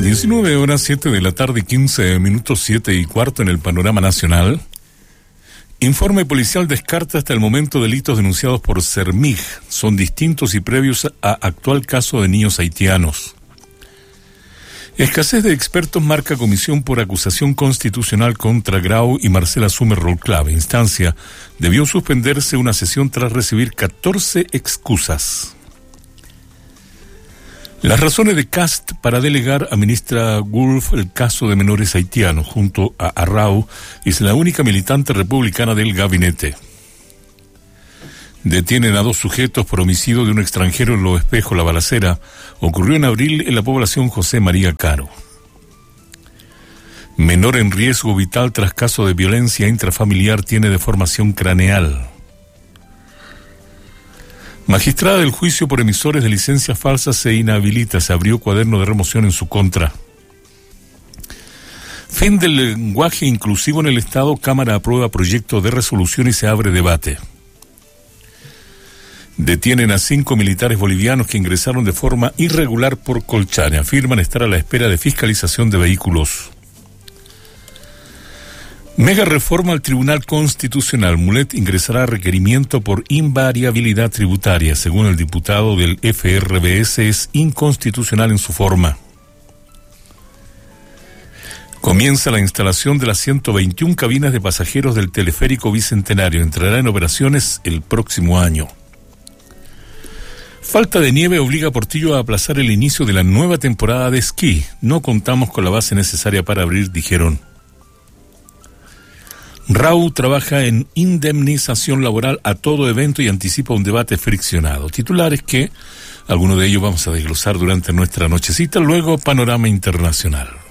19 horas 7 de la tarde, 15 minutos, 7:15 en el panorama nacional. Informe policial descarta hasta el momento delitos denunciados por Cermig. Son distintos y previos a actual caso de niños haitianos. Escasez de expertos marca comisión por acusación constitucional contra Grau y Marcela Sumer Rolclave. Instancia debió suspenderse una sesión tras recibir 14 excusas. Las razones de Kast para delegar a ministra Wulff el caso de menores haitianos junto a Arrau es la única militante republicana del gabinete. Detienen a 2 sujetos por homicidio de un extranjero en Los Espejos. La balacera ocurrió en abril en la población José María Caro. Menor en riesgo vital tras caso de violencia intrafamiliar tiene deformación craneal. Magistrada del juicio por emisores de licencias falsas se inhabilita. Se abrió cuaderno de remoción en su contra. Fin del lenguaje inclusivo en el Estado. Cámara aprueba proyecto de resolución y se abre debate. Detienen a 5 militares bolivianos que ingresaron de forma irregular por Colchane. Afirman estar a la espera de fiscalización de vehículos. Mega reforma al Tribunal Constitucional. Mulet ingresará requerimiento por invariabilidad tributaria. Según el diputado del FRBS, es inconstitucional en su forma. Comienza la instalación de las 121 cabinas de pasajeros del teleférico Bicentenario. Entrará en operaciones el próximo año. Falta de nieve obliga a Portillo a aplazar el inicio de la nueva temporada de esquí. No contamos con la base necesaria para abrir, dijeron. Rau trabaja en indemnización laboral a todo evento y anticipa un debate friccionado. Titulares que algunos de ellos vamos a desglosar durante nuestra nochecita. Luego, panorama internacional.